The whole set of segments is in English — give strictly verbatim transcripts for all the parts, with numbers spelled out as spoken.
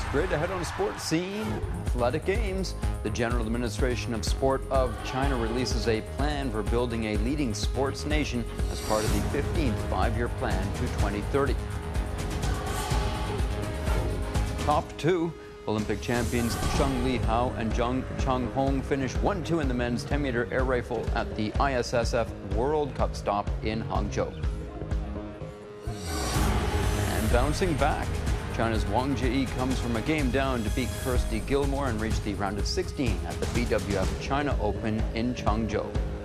Straight ahead on Sports Scene, Athletic Games. The General Administration of Sport of China releases a plan for building a leading sports nation as part of the fifteenth five-year plan to twenty thirty. Top two. Olympic champions Sheng Lihao and Zhang Changhong finished one two in the men's ten meter air rifle at the I S S F World Cup stop in Hangzhou. And bouncing back, China's Wang Jie comes from a game down to beat Kirsty Gilmore and reach the round of sixteen at the B W F China Open in Changzhou.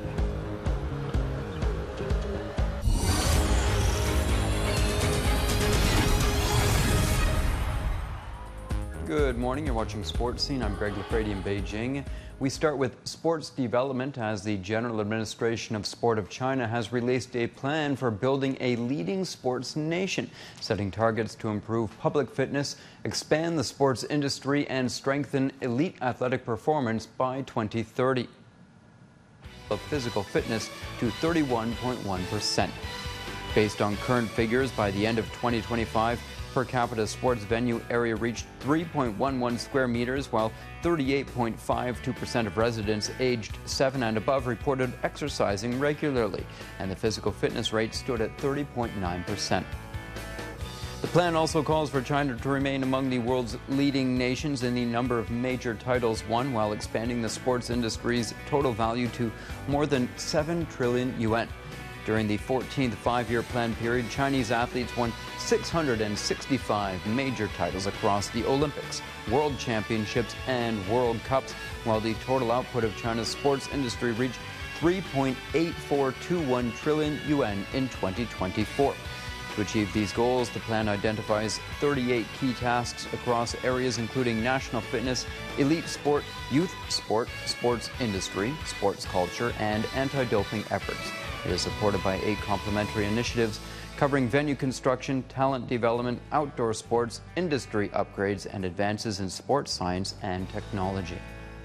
Good morning, you're watching Sports Scene. I'm Greg Lafredi in Beijing. We start with sports development as the General Administration of Sport of China has released a plan for building a leading sports nation, setting targets to improve public fitness, expand the sports industry, and strengthen elite athletic performance by twenty thirty. Of physical fitness to thirty-one point one percent. Based on current figures, by the end of twenty twenty-five, per capita sports venue area reached three point one one square meters, while thirty-eight point five two percent of residents aged seven and above reported exercising regularly, and the physical fitness rate stood at thirty point nine percent. The plan also calls for China to remain among the world's leading nations in the number of major titles won, while expanding the sports industry's total value to more than seven trillion yuan. During the fourteenth five-year plan period, Chinese athletes won six hundred sixty-five major titles across the Olympics, World Championships, and World Cups, while the total output of China's sports industry reached three point eight four two one trillion yuan in twenty twenty-four. To achieve these goals, the plan identifies thirty-eight key tasks across areas including national fitness, elite sport, youth sport, sports industry, sports culture, and anti-doping efforts. It is supported by eight complementary initiatives covering venue construction, talent development, outdoor sports, industry upgrades, and advances in sports science and technology.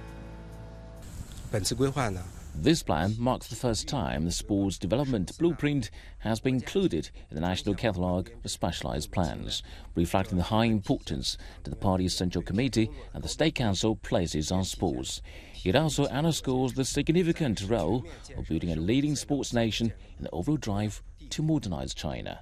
This plan marks the first time the sports development blueprint has been included in the National Catalogue of Specialized Plans, reflecting the high importance that the party's Central Committee and the State Council places on sports. It also underscores the significant role of building a leading sports nation in the overall drive to modernize China.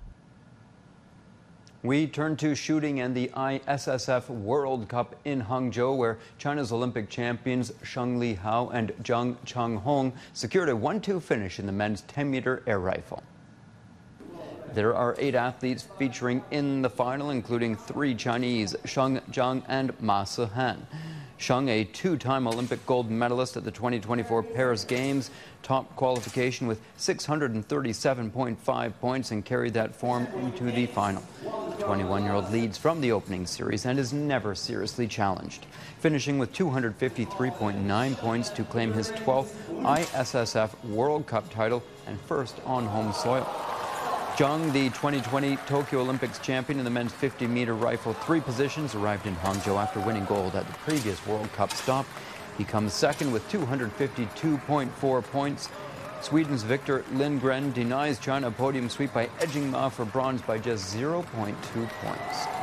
We turn to shooting and the I S S F World Cup in Hangzhou, where China's Olympic champions Sheng Lihao and Zhang Changhong secured a one two finish in the men's ten meter air rifle. There are eight athletes featuring in the final, including three Chinese, Sheng Zhang and Ma Sihan. Sheng, a two-time Olympic gold medalist at the twenty twenty-four Paris Games, topped qualification with six hundred thirty-seven point five points and carried that form into the final. The twenty-one-year-old leads from the opening series and is never seriously challenged, finishing with two hundred fifty-three point nine points to claim his twelfth I S S F World Cup title and first on home soil. Zhang, the twenty twenty Tokyo Olympics champion in the men's fifty meter rifle three positions, arrived in Hangzhou after winning gold at the previous World Cup stop. He comes second with two hundred fifty-two point four points. Sweden's Victor Lindgren denies China a podium sweep by edging Ma for bronze by just zero point two points.